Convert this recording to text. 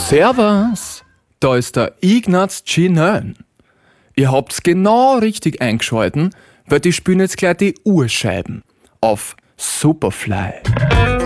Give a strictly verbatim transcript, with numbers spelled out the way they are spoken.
Servus, da ist der Ignaz G neun. Ihr habt's genau richtig eingeschalten, weil die spielen jetzt gleich die Urscheiben auf Superfly.